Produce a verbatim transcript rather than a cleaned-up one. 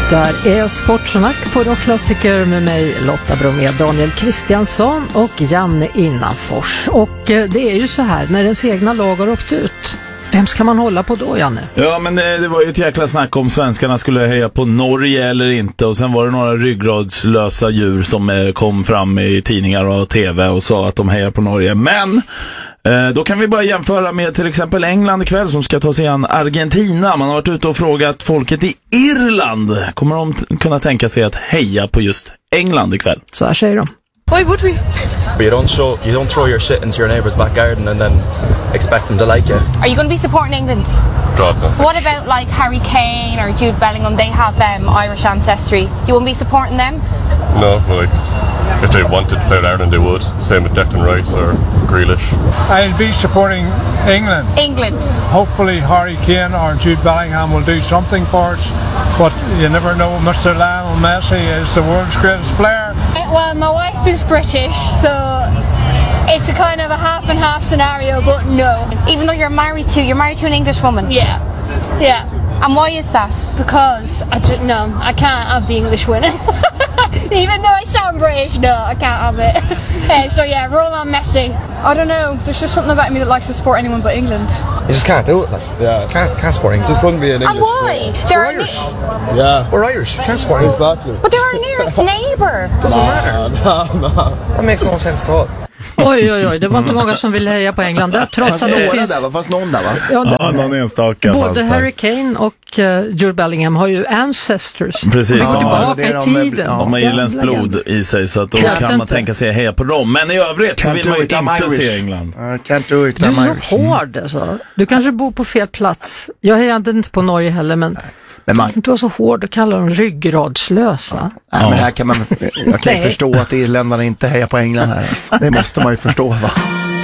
Där är Sportsnack på Rockklassiker med mig Lotta Bromé, Daniel Kristiansson och Janne Innanfors. Och det är ju så här, när ens egna lag har åkt ut, vem ska man hålla på då, Janne? Ja, men det, det var ju ett jäkla snack om svenskarna skulle heja på Norge eller inte. Och sen var det några ryggradslösa djur som eh, kom fram i tidningar och tv och sa att de hejar på Norge. Men eh, då kan vi bara jämföra med till exempel England ikväll som ska ta sig an Argentina. Man har varit ute och frågat folket i Irland. Kommer de t- kunna tänka sig att heja på just England ikväll? Så här säger de. Why would we? But you don't show, you don't throw your shit into your neighbour's back garden and then expect them to like it. Are you going to be supporting England? Probably. What about like Harry Kane or Jude Bellingham? They have um, Irish ancestry. You won't be supporting them? No, like if they wanted to play with Ireland, they would. Same with Declan Rice or Grealish. I'll be supporting England. England. Hopefully Harry Kane or Jude Bellingham will do something for us, but you never know. Mister Lionel Messi is the world's greatest player. Well, my wife is British, so it's a kind of a half and half scenario, but no. Even though you're married to, you're married to an English woman? Yeah, yeah. And why is that? Because, I don't know, I can't have the English winning. Even though I sound British, no, I can't have it. uh, so yeah, roll on Messi. I don't know. There's just something about me that likes to support anyone but England. You just can't do it. Like, Yeah. can't can't support England. Just wouldn't be an English. And why? They're We're our Irish. ne- Yeah. We're Irish. You can't support England. Exactly. but they're our nearest neighbour. Doesn't matter. No, no. That makes no sense at all. Oj, oj, oj, det var inte många som ville heja på England där, trots att det Några finns... där, va? Fast någon där, va? Ja, det, Ja, någon enstaka. både Harry Kane och uh, Jude Bellingham har ju ancestors. Precis. De går Ja, tillbaka det är i de med- tiden. ja. De har irländskt Gamla blod gamla. i sig, så att då Klart kan man inte. tänka sig heja på dem. Men i övrigt så Can't vill do man ju it, I'm inte Irish. se England. I can't do it, Du är I'm så Irish. hård alltså. Du kanske bor på fel plats. Jag hejade inte på Norge heller, men Men man, du var så hård och kallar dem ryggradslösa. nej, men här kan man, jag kan ju Nej. förstå att irländarna inte hejar på England här. Alltså. Det måste man ju förstå, va?